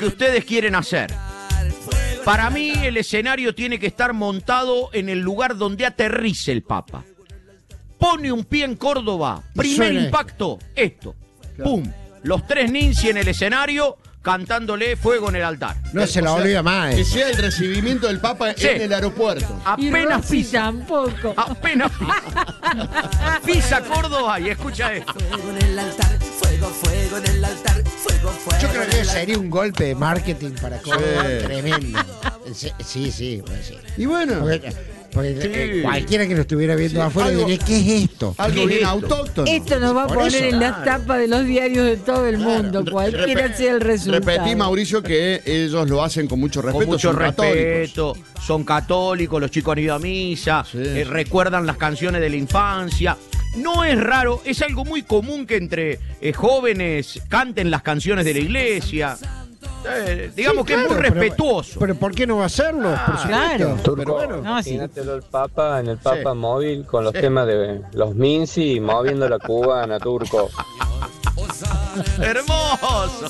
que ustedes quieren hacer. Para mí el escenario tiene que estar montado en el lugar donde aterrice el Papa. Pone un pie en Córdoba, primer impacto, esto. Claro. ¡Pum! Los 3 Ninzi en el escenario cantándole Fuego en el altar. No se la olvida más. Que sea el recibimiento del Papa en el aeropuerto. Apenas pisa. Tampoco. Apenas pisa. Pisa Córdoba y escucha esto. Fuego en el altar, fuego en el altar, fuego. Yo creo que sería un golpe de marketing para Córdoba tremendo. Sí. Y bueno. Porque cualquiera que lo estuviera viendo afuera diría, ¿qué es esto? Algo bien autóctono. Esto nos va a poner en las tapas de los diarios de todo el mundo, cualquiera sea el resultado. Repetí, Mauricio, que ellos lo hacen con mucho respeto. Con mucho son respeto, católicos. son católicos, los chicos han ido a misa, recuerdan las canciones de la infancia. No es raro, es algo muy común que entre jóvenes canten las canciones de la iglesia. Digamos que es muy respetuoso. Pero ¿por qué no va a hacerlo? Por supuesto. Claro. Turco, bueno, imagínatelo el Papa en el Papa móvil con los temas de los Minzi moviendo la cubana, Turco. Hermoso.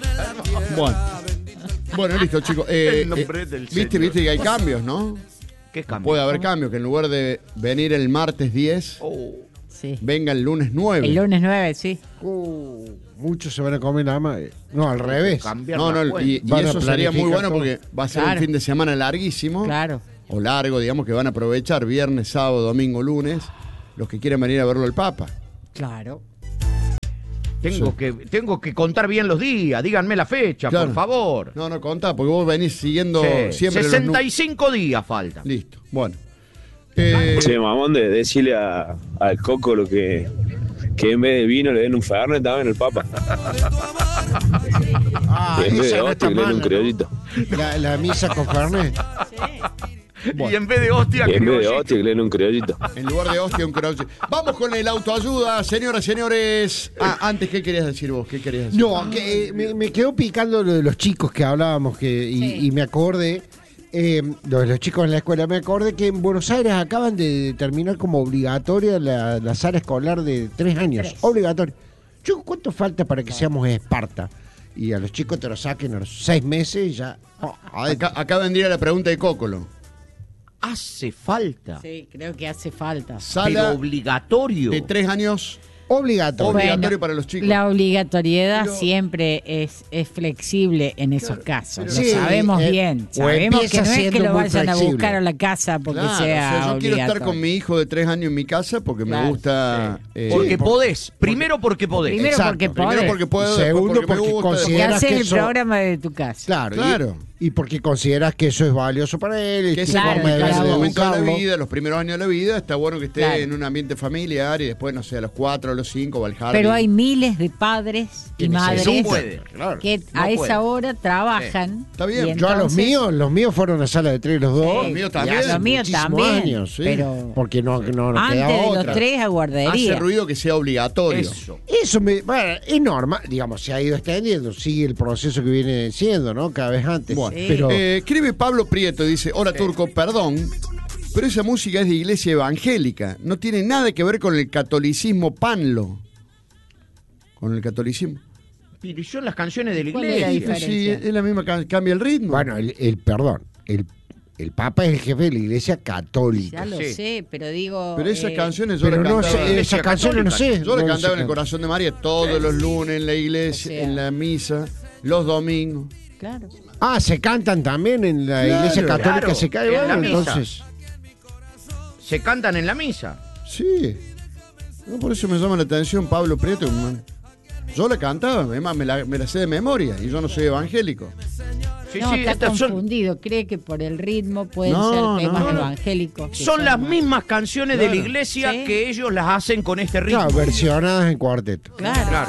Bueno, listo, chicos. Viste que hay cambios, ¿no? ¿Qué cambio? Puede haber cambios, que en lugar de venir el martes 10, venga el lunes 9. El lunes 9, sí. Muchos se van a comer nada más. No, al revés. Y eso sería muy bueno porque va a ser un fin de semana larguísimo. Claro. O largo, digamos, que van a aprovechar viernes, sábado, domingo, lunes, los que quieran venir a verlo al Papa. Claro. Tengo que contar bien los días, díganme la fecha, por favor. No, contá, porque vos venís siguiendo siempre 65 días faltan. Listo, bueno. Che, mamón, decirle al Coco lo que en vez de vino le den un Fernet también al Papa. Y en vez de hostia le den un criollito. La misa con Fernet. Bueno. Y en vez de hostia, que le den un criollito. En lugar de hostia, un criollito. Vamos con el autoayuda, señoras, señores. Antes, ¿qué querías decir vos? ¿Qué querías decir? No, que me quedó picando lo de los chicos que hablábamos y me acordé. Lo de los chicos en la escuela, me acordé que en Buenos Aires acaban de terminar como obligatoria la sala escolar de 3 años. Obligatoria. Chicos, ¿cuánto falta para que seamos Esparta? Y a los chicos te lo saquen a los 6 meses y ya. Acá vendría la pregunta de Cócolo. ¿Hace falta? Sí, creo que hace falta. Sala pero obligatorio. De 3 años. Obligatorio para los chicos. La obligatoriedad siempre es flexible en esos casos. Sí, lo sabemos bien. Sabemos que no es que lo vayan a buscar a la casa porque sea yo quiero estar con mi hijo de 3 años en mi casa porque me gusta. Porque podés. Primero porque podés. Primero porque podés. Primero porque puedo. Segundo porque consideras haces que el programa de tu casa. Claro. Y porque consideras que eso es valioso para él. Que es forma de el momento de la educarlo. vida, los primeros años de la vida, está bueno que esté en un ambiente familiar y después, no sé, a los 4, a los 5 va al jardín. Pero hay miles de padres y madres que a esa hora trabajan. Está bien. Entonces, Yo a los míos fueron a sala de 3 los dos. Los míos también. Los míos también. Años, pero porque no quedaba antes de otra. los 3 a guardería. Hace ruido que sea obligatorio. Eso es normal, digamos, se ha ido extendiendo, sigue el proceso que viene siendo, ¿no? Cada vez antes. Bueno, pero escribe Pablo Prieto, dice, hola Turco, perdón, pero esa música es de iglesia evangélica, no tiene nada que ver con el catolicismo panlo. Con el catolicismo. Pero son las canciones de la ¿Cuál es la iglesia. diferencia? Sí, es la misma, cambia el ritmo. bueno, el Papa es el jefe de la iglesia católica. Ya lo sé, pero digo... Pero esas canciones yo Pero las no cantaba. sé, esas canciones no sé. Yo las no cantaba sé. en el corazón de María todos los lunes en la iglesia, O sea. en la misa, los domingos. Claro. Se cantan también en la iglesia católica, claro, se cae, en la bueno, misa. entonces. Se cantan en la misa. Sí. No, por eso me llama la atención Pablo Prieto. Yo la cantaba, además me la sé de memoria y yo no soy evangélico. Sí, No, sí, está estas son, confundido. Cree que por el ritmo pueden No, ser temas no. evangélicos. que son las más- mismas canciones de la Claro. iglesia Sí. que ellos las hacen con este ritmo. Claro, versionadas en cuarteto. Claro.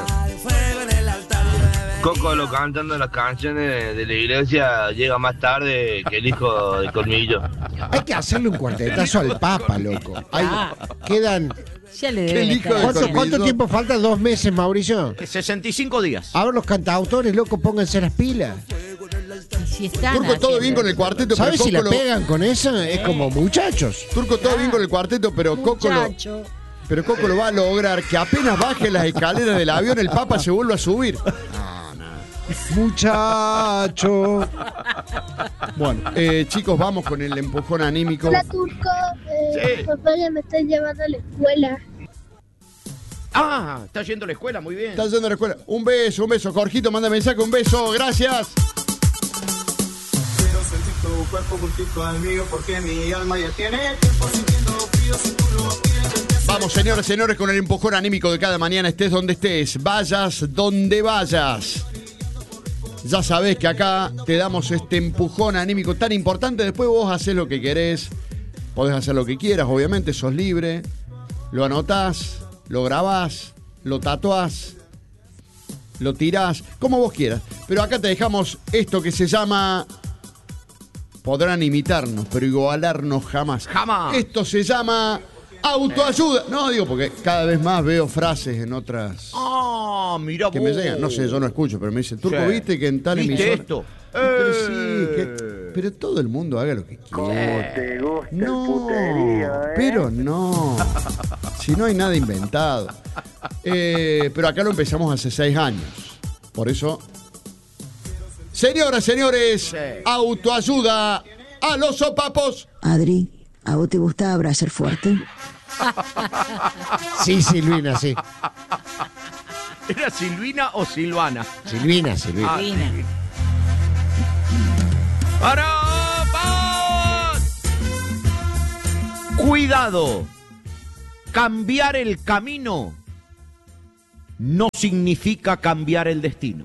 Coco lo cantando las canciones de la iglesia llega más tarde que el hijo de Colmillo. Hay que hacerle un cuartetazo al Papa, loco. Quedan. Ya le Qué deben hijo estar de haciendo. ¿Cuánto tiempo falta? 2 meses, Mauricio. 65 días. A ver, los cantautores, loco, pónganse las pilas. Y si están Turco, todo haciendo- bien con el cuarteto, ¿Sabes pero si la Cócolo... pegan con esa? Es como muchachos. Turco, todo bien con el cuarteto, pero Cócolo... Muchacho. Pero Cócolo va a lograr que apenas baje las escaleras del avión, el Papa se vuelva a subir. muchacho. Bueno, chicos, vamos con el empujón anímico. Hola, Turco. Papá ya me está llevando a la escuela. Ah, está yendo a la escuela, muy bien. Está yendo a la escuela. Un beso. Jorgito, manda mensaje, un beso, gracias. Quiero sentir tu cuerpo juntito al mío porque mi alma ya tiene tiempo sintiendo frío si tú lo quieres. Vamos, señores, con el empujón anímico de cada mañana, estés donde estés, vayas donde vayas. Ya sabés que acá te damos este empujón anímico tan importante. Después vos haces lo que querés, podés hacer lo que quieras, obviamente, sos libre. Lo anotás, lo grabás, lo tatuás, lo tirás, como vos quieras. Pero acá te dejamos esto que se llama... Podrán imitarnos, pero igualarnos jamás. Jamás. Esto se llama autoayuda. No, digo, porque cada vez más veo frases en otras... Ah, mirá que vos. me llegan. No sé, yo no escucho, pero me dice, Turco, Sí. ¿viste que en tal ¿Viste emisora... esto? Pero sí, pero todo el mundo haga lo que quiera. Te gusta No, el puterío, pero no. Si no hay nada inventado. Pero acá lo empezamos hace 6 años. Por eso... Señoras, señores, Sí. autoayuda a los sopapos. Adri, ¿a vos te gusta abrazar fuerte? Sí, Silvina, sí. ¿Era Silvina o Silvana? Silvina. Ah, Silvina. ¡Para! Cuidado. Cambiar el camino no significa cambiar el destino.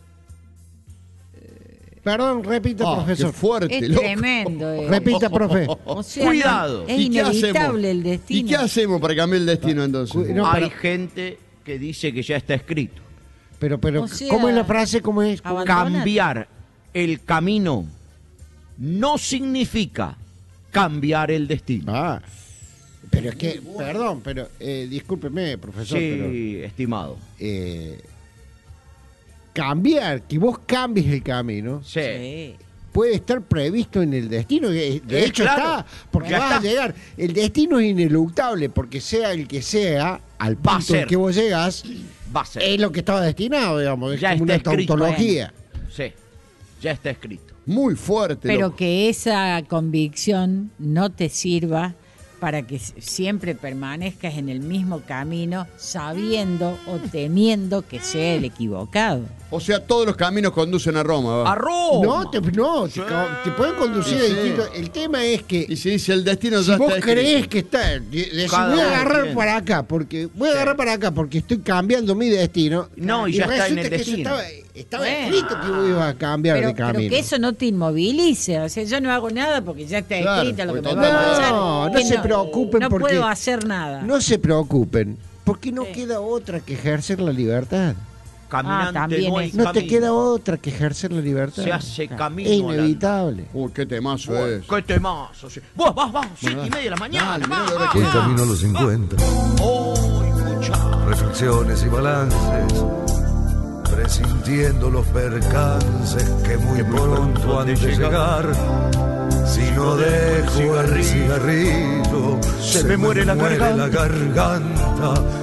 Perdón, repita, profesor. Qué fuerte, Es loco. tremendo. Repita, profe. O sea, Cuidado. Es ¿Y qué inevitable hacemos? el destino. ¿Y qué hacemos para cambiar el destino entonces? No, Hay pero- gente que dice que ya está escrito. Pero, O sea, ¿cómo es la frase? ¿Cómo es? Abandona. Cambiar el camino no significa cambiar el destino. Ah, pero es que, perdón, pero discúlpeme, profesor, Sí, estimado. pero cambiar, que vos cambies el camino, Sí. Sí. puede estar previsto en el destino. De hecho claro. está, porque Ya vas está. a llegar. El destino es ineluctable, porque sea el que sea, al Va a punto en ser. que vos llegas, Va a ser. es lo que estaba destinado, digamos. Es Ya como una está escrito. tautología. Sí, ya está escrito. Muy fuerte. Pero loco. que esa convicción no te sirva para que siempre permanezcas en el mismo camino sabiendo o temiendo que sea el equivocado. O sea, todos los caminos conducen a Roma. va. ¡A Roma! No, te pueden conducir Sí, a sí. distintos. El tema es que Y si dice el destino si ya vos está escrito. creés que está, decís, Cada voy a uno agarrar tiene. para acá porque estoy cambiando mi destino. No, y ya está en resulta el que eso destino. estaba Bueno. escrito que vos ibas a cambiar Pero, de camino. pero que eso no te inmovilice. O sea, yo no hago nada porque ya está Claro, escrito lo que me porque va a total- pasar. No Que se preocupen no porque- puedo hacer nada. No se preocupen, porque no Sí. queda otra que ejercer la libertad. Caminante también no hay es. No te camino. queda otra que ejercer la libertad. Se hace camino. Es a la- inevitable. Uy, qué temazo Uy, es. ¡Qué temazo! Sí. Vos, 7:30 de la mañana. Dale, va, mirá la hora va, que El es. va. camino los encuentra, ¡Oh, escuchá! reflexiones y balances, presintiendo los percances que muy pronto han de llegar. Si no dejo el cigarrillo, se me muere la garganta.